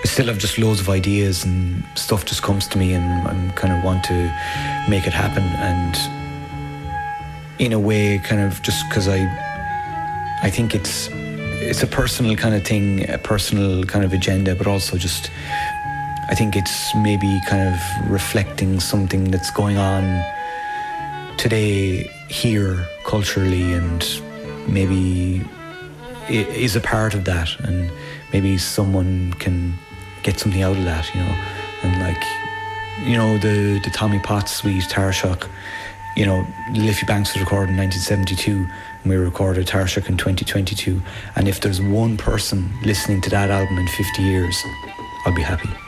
I still have just loads of ideas and stuff just comes to me, and I'm kind of want to make it happen. And in a way, kind of just because I think it's a personal kind of thing, a personal kind of agenda, but also just I think it's maybe kind of reflecting something that's going on today here culturally, and maybe it is a part of that, and maybe someone can get something out of that, you know. And like, you know, the Tommy Potts suite, Tarshock, you know, Liffey Banks was recorded in 1972 and we recorded Tarshock in 2022, and if there's one person listening to that album in 50 years, I'll be happy.